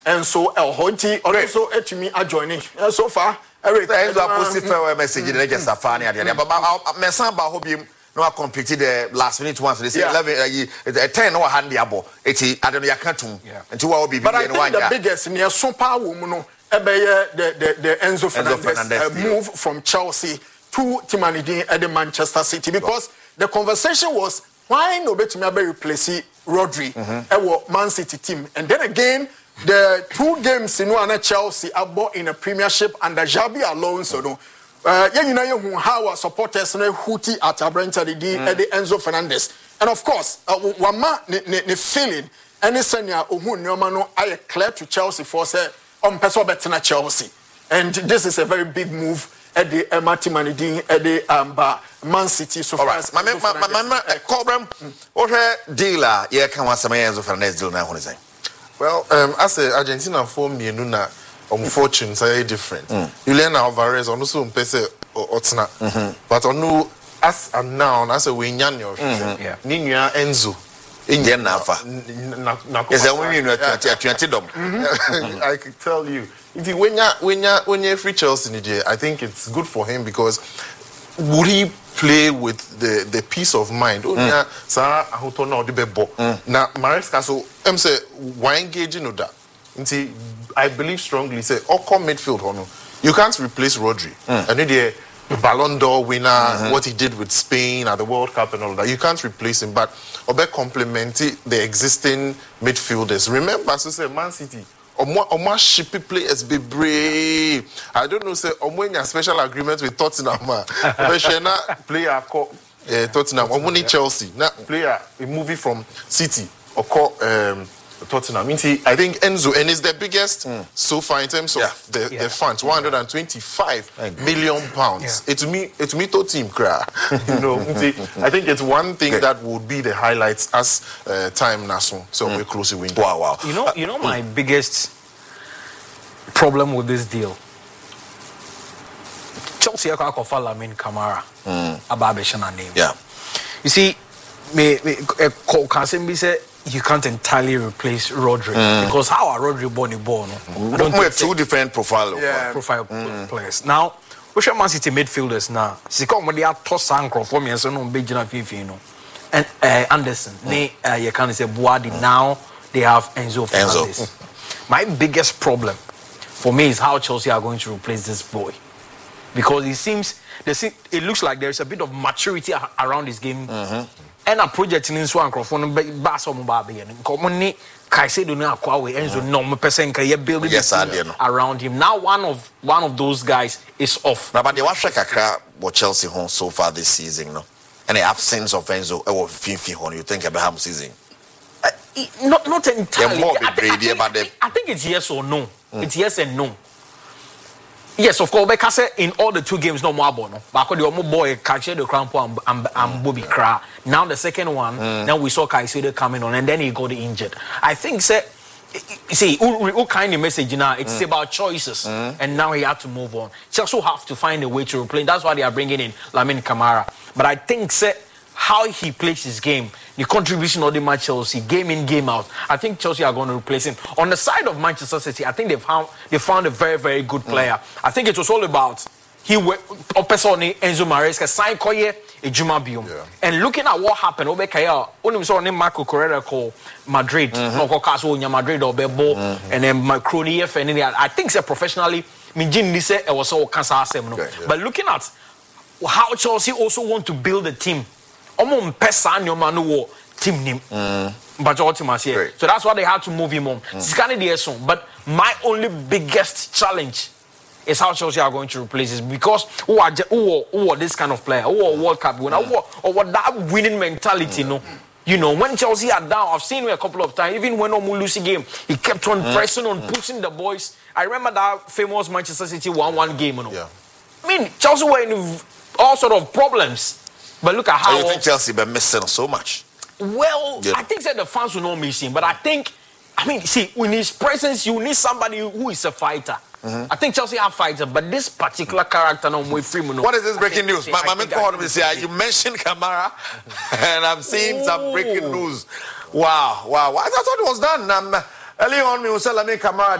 and so El Honti also to me are joining. So far, everything is a positive message in the Safari. But Mesamba Hobium. No, I completed the last minute once. They say 11, 10 or handy abo. 80, I don't know, I can't. And 2 hours be. But I think the biggest near super woman, the Enzo Fernandez move from Chelsea to Timanidi at the Manchester City because the conversation was why no better me replace Rodri at Man City team. And then again, the 2 games in one Chelsea are bought in a Premiership under Xabi Alonso. You know how our supporters know Houti at Abranta the Enzo Fernandez. And of course, wama ne feeling any senior who no I clear to Chelsea for say on person better Chelsea. And this is a very big move at the Martin Manidin at the Man City so far. My Cobram what dealer yeah can want some Enzo Fernandez deal now say. Well, as a Argentina form na fortunes are different. Julian Alvarez on also pese otna. But on as and now as a winyanyo. Ninya Enzo. Indian Nafa. Is a winning I can tell you. If you when you free Chelsea in the I think it's good for him because would he play with the peace of mind? Onya sa ahoto na odebebo. Na Maresca so say why engaging with that? I believe strongly say Oko midfield hono. You can't replace Rodri. And the Ballon d'Or winner, what he did with Spain at the World Cup and all that. You can't replace him, but Obe complement the existing midfielders. Remember, so say Man City. Oma shippy players be brave. I don't know say Omwenya special agreement with Tottenham. Obe player called Tottenham. Omwenya Chelsea. Now player a movie from City or call Tottenham. I think Enzo and is the biggest so far in terms of the funds, 125 million pounds. It's me to team cry. You know, I think it's one thing that would be the highlights as time naso. So we're closely window. Wow. You know my biggest problem with this deal. Chelsea offer Lamine Camara Ababeshana name. Yeah. You see, me Kasembi say you can't entirely replace Rodri because how are Rodri born? We have 2 different profile players. Now, we should Man City midfielders now. Siko mo dia toss anchor for me and so no be gina fifi no. And Anderson, you can say Buadi. Now they have Enzo Fernandez. My biggest problem for me is how Chelsea are going to replace this boy. Because it looks like there's a bit of maturity around his game. And a project in Swan Crawford, Basso Mubabi, and commonly Kaisedo Nakwa, Enzo no person can build around him. Now one of those guys is off. But the Washaka what Chelsea home so far this season, no? And the absence of Enzo or Fifi home, you think about him season? Not entirely. I think it's yes or no. It's yes and no. Yes, of course. Because in all the 2 games, no more bono. But the more boy Caicedo the Crampo and Bobby Kra. Now the second one, now we saw Caicedo coming on, and then he got injured. I think, see, what kind of message now? It's about choices, and now he had to move on. Chelsea have to find a way to replace. That's why they are bringing in Lamine Camara. But I think, how he plays his game, the contribution of the match Chelsea, game in, game out. I think Chelsea are going to replace him. On the side of Manchester City, I think they found a very, very good player. I think it was all about Enzo Maresca sign Koye Ejuma Biom. And looking at what happened, only saw Marco Correa call Madrid, Madrid or Bebo, and then Macroni and I think professionally, it was all but looking at how Chelsea also want to build a team. Team name. But so that's why they had to move him on. But my only biggest challenge is how Chelsea are going to replace this because who are this kind of player, who are World Cup winner, or what that winning mentality, You know, when Chelsea are down, I've seen him a couple of times, even when Omu lose a game, he kept on pressing on, pushing the boys. I remember that famous Manchester City 1-1 game, I mean, Chelsea were in all sort of problems. But look at how... you think Chelsea been missing so much? Well, I think that the fans will not miss him. But I think, see, in his presence, you need somebody who is a fighter. I think Chelsea are fighters, but this particular character, what is this breaking news? You mentioned Kamara, and I'm seeing some breaking news. Wow. I thought it was done. Early on, me was Lamine Camara.